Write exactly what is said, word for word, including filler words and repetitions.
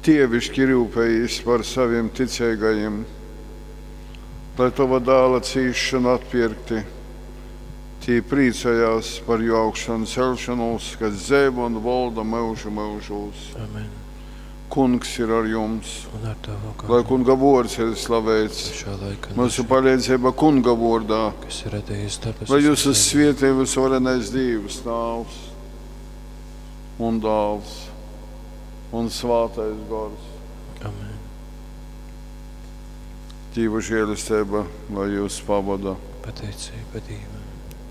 tievišķi rūpējies par saviem ticīgajiem, lai tava dēla cīšanu atpirkti. Tī priecājās par jo augšanu celšanos, kas zēva un valda mūžu mūžos. Amen. Kungs ir ar jums, Un ar tavu lai kādu kunga vārds ir slavēts. šā laika Mūsu palīdzība kunga vārdā, kas ir radījis dabas. lai jūs uz svētības varenais Dievs, Tēvs un Dēls un Svātais Gars. Amen. Dieva žēlastība, lai jūs pavada. Pateicība Dievam.